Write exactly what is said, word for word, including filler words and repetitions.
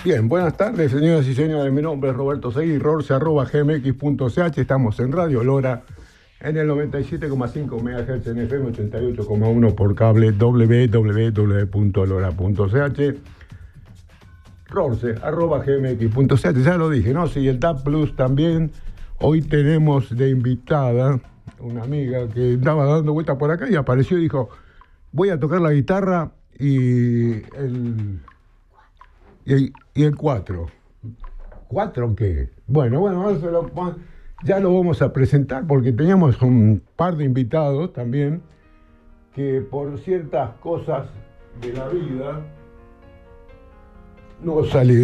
Bien, buenas tardes, señoras y señores. Mi nombre es Roberto Seguí, rorce arroba gmx punto ch. Estamos en Radio Lora, en el noventa y siete coma cinco megahertz, en F M ochenta y ocho coma uno por cable, doble u doble u doble u punto lora punto ch. rorce arroba gmx punto ch, ya lo dije, ¿no? Sí, el D A B Plus también. Hoy tenemos de invitada una amiga que andaba dando vueltas por acá y apareció y dijo: voy a tocar la guitarra y el... Y, y el cuatro. ¿Cuatro qué? Bueno, bueno, eso lo, ya lo vamos a presentar porque teníamos un par de invitados también que por ciertas cosas de la vida no salieron.